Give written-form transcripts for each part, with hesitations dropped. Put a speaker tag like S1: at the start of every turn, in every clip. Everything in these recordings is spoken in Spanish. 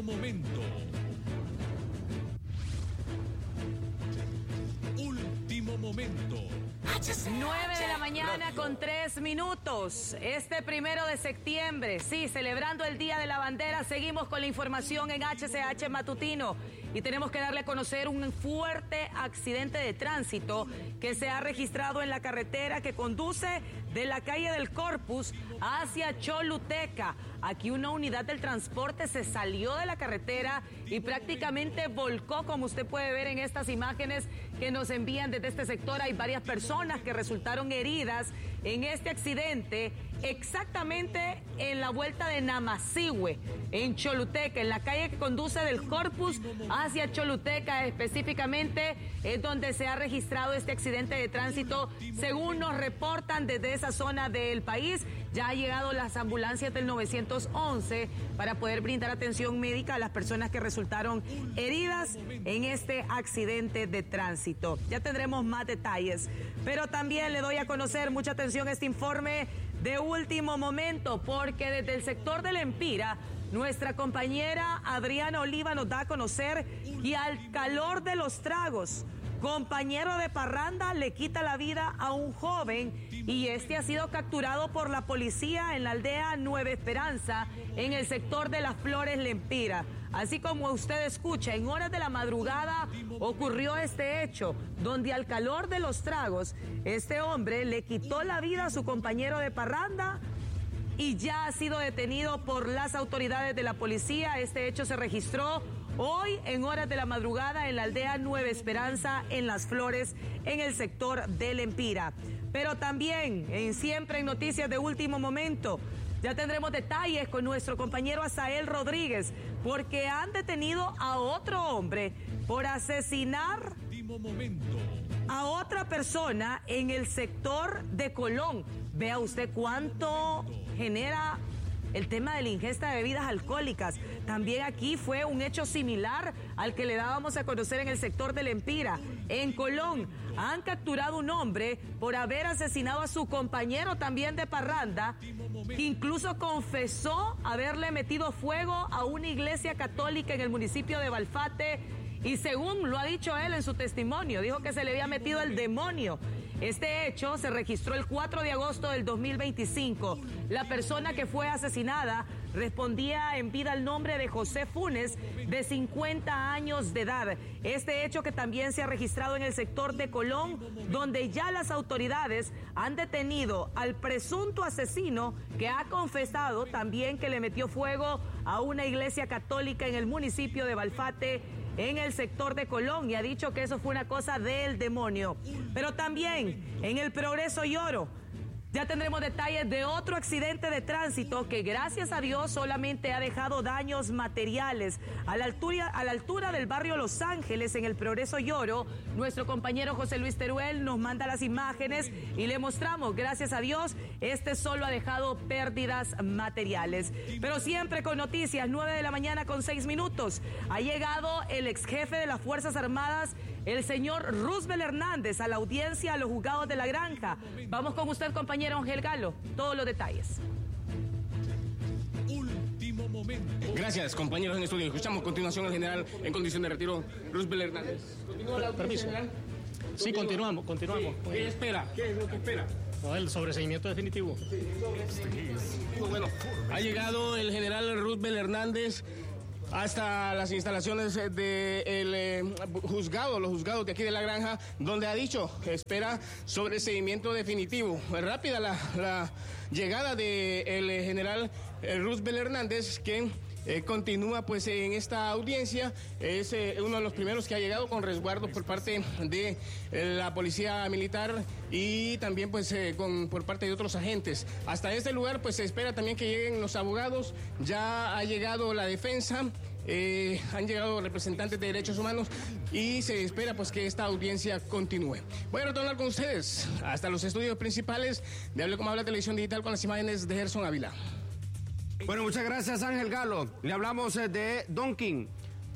S1: momento. Último momento.
S2: 9 de la mañana con 3 minutos. Este 1 de septiembre, sí, celebrando el Día de la Bandera, seguimos con la información en HCH Matutino. Y tenemos que darle a conocer un fuerte accidente de tránsito que se ha registrado en la carretera que conduce de la calle del Corpus hacia Choluteca. Aquí una unidad del transporte se salió de la carretera y prácticamente volcó, como usted puede ver en estas imágenes que nos envían desde este sector. Hay varias personas que resultaron heridas en este accidente, exactamente en la vuelta de Namasihue, en Choluteca, en la calle que conduce del Corpus hacia Choluteca específicamente, es donde se ha registrado este accidente de tránsito. Según nos reportan desde esa zona del país, ya han llegado las ambulancias del 911 para poder brindar atención médica a las personas que resultaron heridas en este accidente de tránsito. Ya tendremos más detalles, pero también le doy a conocer, mucha atención, este informe de último momento, porque desde el sector del Empira, nuestra compañera Adriana Oliva nos da a conocer que al calor de los tragos, compañero de parranda le quita la vida a un joven y este ha sido capturado por la policía en la aldea Nueva Esperanza, en el sector de Las Flores, Lempira. Así como usted escucha, en horas de la madrugada ocurrió este hecho, donde al calor de los tragos, este hombre le quitó la vida a su compañero de parranda y ya ha sido detenido por las autoridades de la policía. Este hecho se registró hoy en horas de la madrugada en la aldea Nueva Esperanza, en Las Flores, en el sector del Empira. Pero también, siempre en noticias de último momento, ya tendremos detalles con nuestro compañero Asael Rodríguez, porque han detenido a otro hombre por asesinar a otra persona en el sector de Colón. Vea usted cuánto genera el tema de la ingesta de bebidas alcohólicas. También aquí fue un hecho similar al que le dábamos a conocer en el sector del Empira. En Colón han capturado un hombre por haber asesinado a su compañero también de parranda, que incluso confesó haberle metido fuego a una iglesia católica en el municipio de Balfate. Y según lo ha dicho él en su testimonio, dijo que se le había metido el demonio. Este hecho se registró el 4 de agosto del 2025. La persona que fue asesinada respondía en vida al nombre de José Funes, de 50 años de edad. Este hecho que también se ha registrado en el sector de Colón, donde ya las autoridades han detenido al presunto asesino que ha confesado también que le metió fuego a una iglesia católica en el municipio de Balfate, en el sector de Colón, y ha dicho que eso fue una cosa del demonio. Pero también en el Progreso y Oro ya tendremos detalles de otro accidente de tránsito que gracias a Dios solamente ha dejado daños materiales. A la altura del barrio Los Ángeles, en el Progreso y Oro, nuestro compañero José Luis Teruel nos manda las imágenes y le mostramos, gracias a Dios, este solo ha dejado pérdidas materiales. Pero siempre con noticias, 9 de la mañana con 6 minutos. Ha llegado el ex jefe de las Fuerzas Armadas, el señor Roosevelt Hernández, a la audiencia a los juzgados de La Granja. Vamos con usted, compañero Ángel Galo, todos los detalles.
S1: Último momento.
S3: Gracias, compañeros en estudio. Escuchamos a continuación al general en condición de retiro, Roosevelt Hernández. ¿Continúa la audiencia, general?
S4: Sí, continuamos.
S3: ¿Qué espera? ¿Qué es lo que espera?
S4: No, el sobreseimiento definitivo.
S3: Bueno, ha llegado el general Roosevelt Hernández hasta las instalaciones del juzgado, los juzgados de aquí de La Granja, donde ha dicho que espera sobreseimiento definitivo. Rápida la llegada del general Roosevelt Hernández, que continúa pues en esta audiencia. Es uno de los primeros que ha llegado con resguardo por parte de la policía militar y también pues por parte de otros agentes. Hasta este lugar pues se espera también que lleguen los abogados. Ya ha llegado la defensa, han llegado representantes de derechos humanos y se espera pues que esta audiencia continúe. Voy a retornar con ustedes hasta los estudios principales de Hable Como Habla Televisión Digital con las imágenes de Gerson Ávila.
S5: Bueno, muchas gracias, Ángel Galo. Le hablamos de Donkin.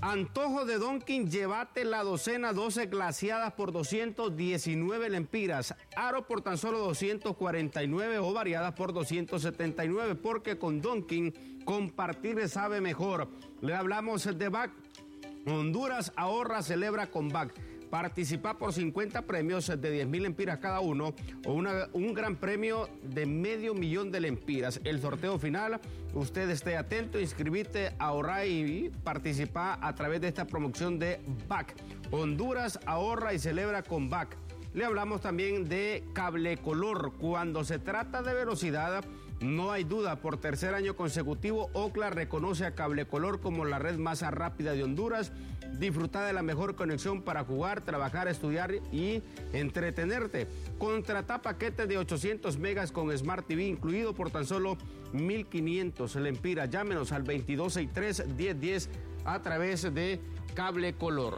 S5: Antojo de Donkin, llévate la docena 12 glaciadas por 219 lempiras, aro por tan solo 249 o variadas por 279, porque con Donkin compartir le sabe mejor. Le hablamos de BAC. Honduras ahorra, celebra con BAC. Participa por 50 premios de 10,000 lempiras cada uno o un gran premio de $500,000 de lempiras. El sorteo final, usted esté atento, inscribite, ahorra y participa a través de esta promoción de BAC. Honduras ahorra y celebra con BAC. Le hablamos también de Cable Color. Cuando se trata de velocidad, no hay duda, por tercer año consecutivo, Ocla reconoce a Cable Color como la red más rápida de Honduras. Disfruta de la mejor conexión para jugar, trabajar, estudiar y entretenerte. Contrata paquete de 800 megas con Smart TV incluido por tan solo 1,500 lempiras. Llámenos al 2263-1010 a través de Cable Color,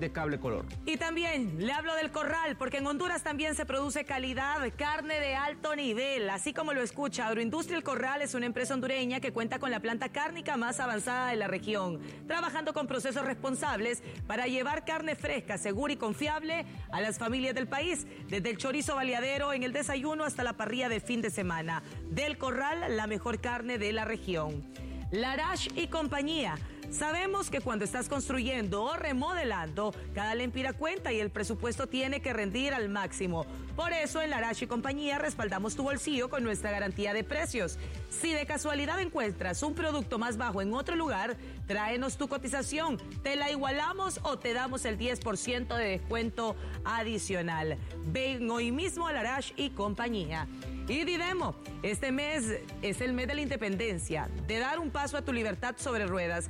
S5: Y también le hablo del Corral, porque en Honduras también se produce calidad, carne de alto nivel, así como lo escucha. Agroindustria El Corral es una empresa hondureña que cuenta con la planta cárnica más avanzada de la región, trabajando con procesos responsables para llevar carne fresca, segura y confiable a las familias del país, desde el chorizo baleadero en el desayuno hasta la parrilla de fin de semana. Del Corral, la mejor carne de la región. Larache y compañía. Sabemos que cuando estás construyendo o remodelando, cada lempira cuenta y el presupuesto tiene que rendir al máximo. Por eso en Larache y compañía respaldamos tu bolsillo con nuestra garantía de precios. Si de casualidad encuentras un producto más bajo en otro lugar, tráenos tu cotización, te la igualamos o te damos el 10% de descuento adicional. Ven hoy mismo a Larache y compañía. Y Didemo, este mes es el mes de la independencia, de dar un paso a tu libertad sobre ruedas.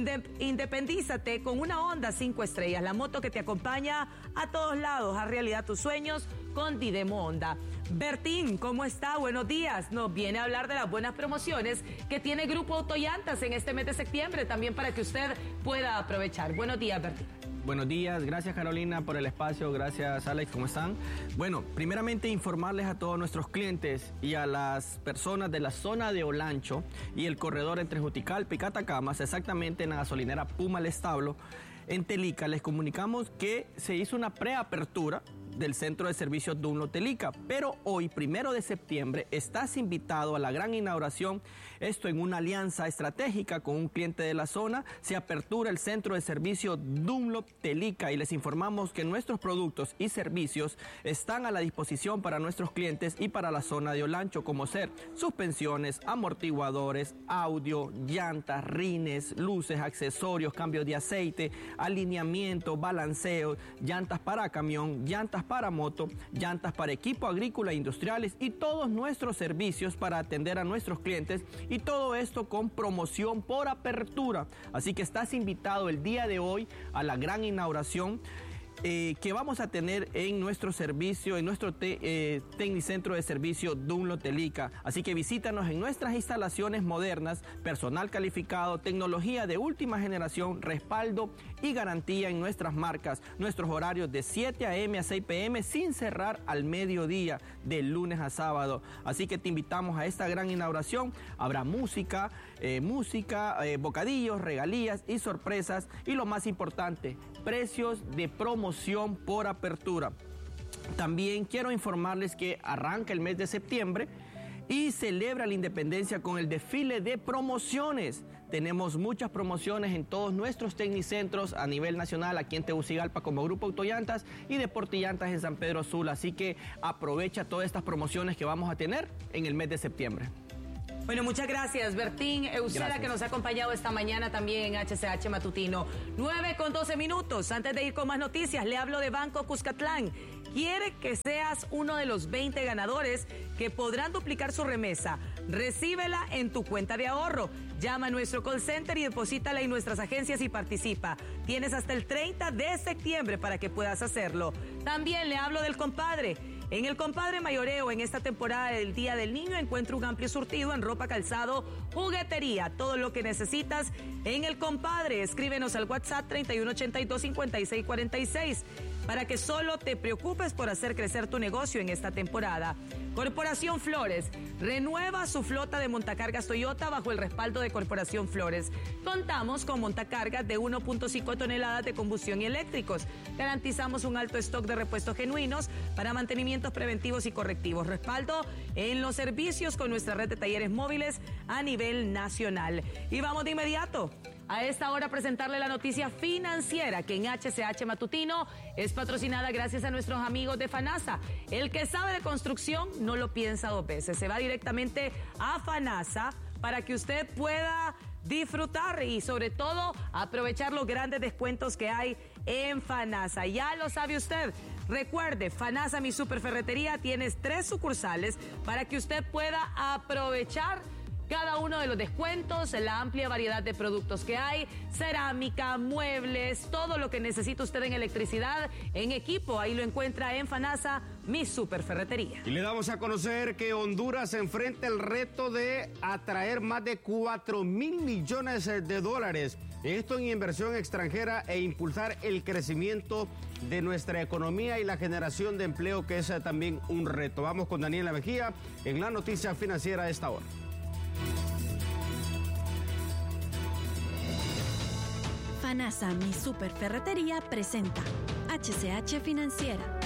S5: Independízate con una Honda 5 estrellas, la moto que te acompaña a todos lados, a realidad tus sueños con Didemo Honda. Bertín, ¿cómo está? Buenos días. Nos viene a hablar de las buenas promociones que tiene Grupo Autollantas en este mes de septiembre, también para que usted pueda aprovechar. Buenos días, Bertín.
S6: Buenos días, gracias Carolina por el espacio, gracias Alex, ¿cómo están? Bueno, primeramente informarles a todos nuestros clientes y a las personas de la zona de Olancho y el corredor entre Juticalpa y Catacamas, exactamente en la gasolinera Puma El Establo, en Telica, les comunicamos que se hizo una preapertura del centro de servicios Dunlop Telica, pero hoy, 1 de septiembre, estás invitado a la gran inauguración, esto en una alianza estratégica con un cliente de la zona. Se apertura el centro de servicio Dunlop Telica y les informamos que nuestros productos y servicios están a la disposición para nuestros clientes y para la zona de Olancho, como ser suspensiones, amortiguadores, audio, llantas, rines, luces, accesorios, cambios de aceite, alineamiento, balanceo, llantas para camión, llantas para moto, llantas para equipo agrícola e industriales y todos nuestros servicios para atender a nuestros clientes, y todo esto con promoción por apertura. Así que estás invitado el día de hoy a la gran inauguración que vamos a tener en nuestro servicio, en nuestro Tecnicentro de Servicio Dunlop Telica. Así que visítanos en nuestras instalaciones modernas, personal calificado, tecnología de última generación, respaldo y garantía en nuestras marcas. Nuestros horarios de 7 a.m. a 6 p.m. sin cerrar al mediodía, de lunes a sábado. Así que te invitamos a esta gran inauguración. Habrá música, bocadillos, regalías y sorpresas. Y lo más importante, precios de promoción por apertura. También quiero informarles que arranca el mes de septiembre y celebra la independencia con el desfile de promociones. Tenemos muchas promociones en todos nuestros tecnicentros a nivel nacional, aquí en Tegucigalpa como Grupo Autollantas y Deportillantas en San Pedro Sula. Así que aprovecha todas estas promociones que vamos a tener en el mes de septiembre.
S2: Bueno, muchas gracias, Bertín Eusera, que nos ha acompañado esta mañana también en HCH Matutino. 9:12. Antes de ir con más noticias, le hablo de Banco Cuscatlán. Quiere que seas uno de los 20 ganadores que podrán duplicar su remesa. Recíbela en tu cuenta de ahorro. Llama a nuestro call center y deposítala en nuestras agencias y participa. Tienes hasta el 30 de septiembre para que puedas hacerlo. También le hablo del Compadre. En el Compadre Mayoreo, en esta temporada del Día del Niño, encuentra un amplio surtido en ropa, calzado, juguetería, todo lo que necesitas en el Compadre. Escríbenos al WhatsApp 3182-5646 para que solo te preocupes por hacer crecer tu negocio en esta temporada. Corporación Flores renueva su flota de montacargas Toyota bajo el respaldo de Corporación Flores. Contamos con montacargas de 1.5 toneladas de combustión y eléctricos. Garantizamos un alto stock de repuestos genuinos para mantenimientos preventivos y correctivos. Respaldo en los servicios con nuestra red de talleres móviles a nivel nacional. Y vamos de inmediato a esta hora presentarle la noticia financiera que en HCH Matutino es patrocinada gracias a nuestros amigos de FANASA. El que sabe de construcción no lo piensa dos veces. Se va directamente a FANASA para que usted pueda disfrutar y sobre todo aprovechar los grandes descuentos que hay en FANASA. Ya lo sabe usted. Recuerde, FANASA, mi superferretería, tienes 3 sucursales para que usted pueda aprovechar cada uno de los descuentos, la amplia variedad de productos que hay, cerámica, muebles, todo lo que necesita usted en electricidad, en equipo, ahí lo encuentra en FANASA, mi superferretería.
S5: Y le damos a conocer que Honduras enfrenta el reto de atraer más de 4,000 millones de dólares. Esto en inversión extranjera e impulsar el crecimiento de nuestra economía y la generación de empleo, que es también un reto. Vamos con Daniela Mejía en la noticia financiera a esta hora.
S7: FANASA, mi superferretería, presenta HCH Financiera.